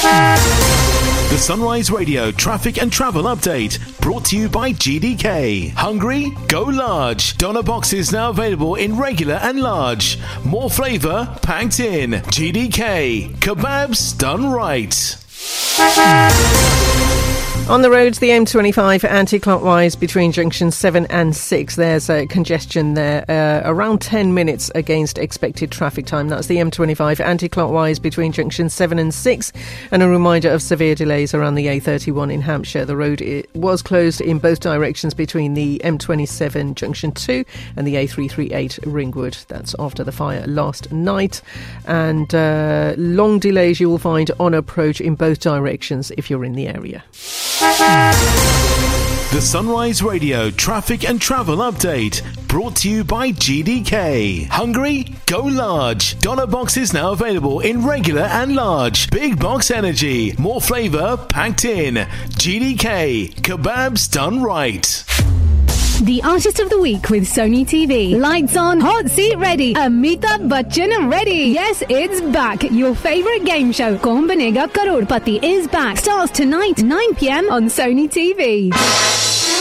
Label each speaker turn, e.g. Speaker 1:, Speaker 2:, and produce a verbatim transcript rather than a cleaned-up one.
Speaker 1: The Sunrise Radio traffic and travel update brought to you by G D K. Hungry? Go large. Doner boxes now available in regular and large. More flavour packed in. G D K. Kebabs done right.
Speaker 2: On the roads, the M twenty-five anti-clockwise between junctions seven and six. There's a congestion there, uh, around ten minutes against expected traffic time. That's the M twenty-five anti-clockwise between junctions seven and six. And a reminder of severe delays around the A thirty-one in Hampshire. The road it was closed in both directions between the M twenty-seven junction two and the A three thirty-eight Ringwood. That's after the fire last night. And uh, long delays you will find on approach in both directions if you're in the area.
Speaker 1: The Sunrise Radio traffic and travel update brought to you by G D K. Hungry? Go large. Doner boxes now available in regular and large. Big box energy. More flavour packed in. G D K. Kebabs done right.
Speaker 3: The Artist of the Week with Sony T V. Lights on, hot seat ready. Amitabh Bachchan ready. Yes, it's back. Your favourite game show, Kaun Banega Crorepati, is back. Starts tonight, nine p.m. on Sony T V.